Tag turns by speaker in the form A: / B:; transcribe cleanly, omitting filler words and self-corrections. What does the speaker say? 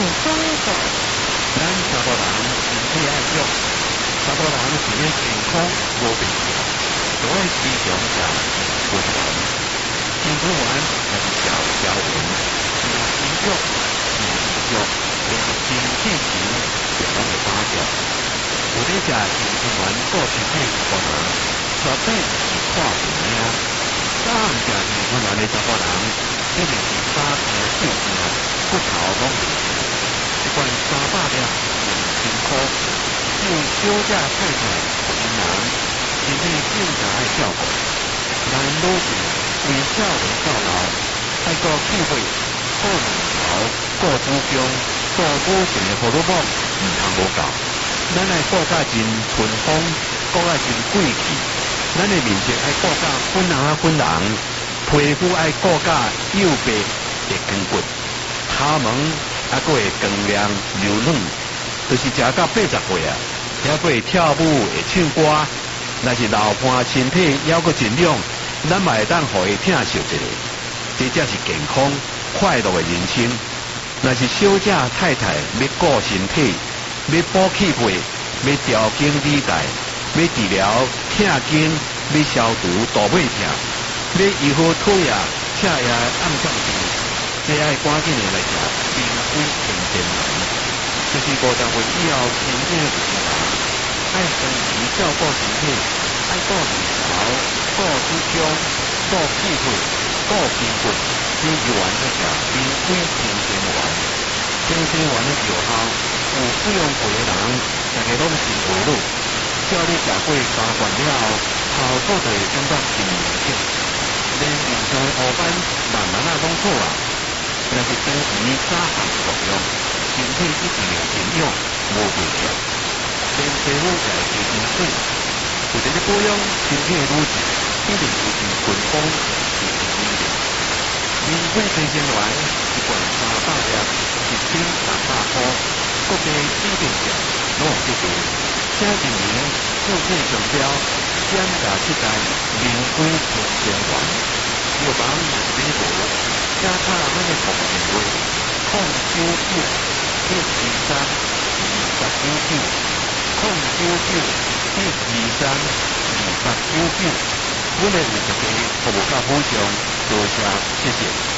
A: 爽快。咱查甫人身体爱养，查甫人是咧健康无病痛，就爱时常食温丸。金针丸也是小条纹，是肌肉、肌肉，也是真性情，就拢会发酵。有咧食金针丸顾身体的人，绝对是看病命。早暗食金针丸的查甫人，一定是3天4天骨头拢袂痛。一罐300粒2000块，只有小姐太太有因人身体正常爱照顾。男女性为少年到老，爱顾气血、顾卵巢、顾子宫、顾女性的荷尔蒙，唔通无够。咱爱顾甲真春风，顾甲真贵气。咱的面色爱顾甲粉红粉红，皮肤爱顾甲幼白会光骨，头毛还佫会光亮柔软。就是食到80岁啊，还佫会跳舞会唱歌。若是老伴身体还佫真亮，咱嘛会当互伊疼惜一下。这才是健康快乐的人生。若是小姐太太要顾身体，要补气血，要调经理带，要治疗痛经，要消除大尾痛，要医好腿啊、赤牙暗脏病，这爱赶紧的来食冰龟天仙丸。就是50岁以后身体的健康，爱长期照顾身体，爱顾卵巢、顾子宫、顾气血、顾筋骨，这一丸要食冰龟天仙丸。天仙丸的药效，有服用过的人，大家拢真无路。叫你食过3罐了后，头拄就会感觉真明显，连面上的黑斑慢慢拢好啊。若是长期早行服用，身体一定会真勇，无袂掉。连皮肤也会加真水，有一个保养身体的女性，一定是真均丰，是真美丽。冰龟天仙丸一罐300粒，1300块，各地指定价拢有记录。请认明注册商标，检查7代冰龟天仙丸。药房美国加卡咱的服务电话：099-123-2899，099-123-2899。阮的有一个服务到府上，多谢，谢谢。